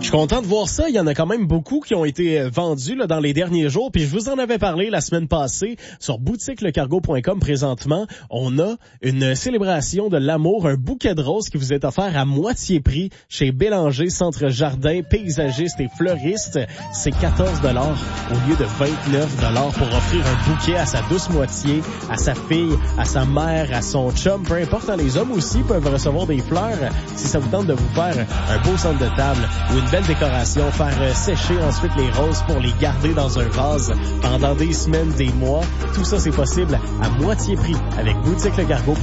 suis content de voir ça. Il y en a quand même beaucoup qui ont été vendus là, dans les derniers jours. Puis je vous en avais parlé la semaine passée sur boutiquelecargo.com. Présentement, on a une célébration de l'amour, un bouquet de roses qui vous est offert à moitié prix chez Bélanger, Centre Jardin, paysagiste et fleuriste. C'est 14 $ au lieu de 29 $ pour offrir un bouquet à sa douce moitié, à sa fille, à sa mère, à son chum. Peu importe, les hommes aussi peuvent recevoir des fleurs si ça vous tente de vous faire un beau centre de table ou une belle décoration, faire sécher ensuite les roses pour les garder dans un vase pendant des semaines, des mois. Tout ça, c'est possible à moitié prix avec Boutique Le Cargo.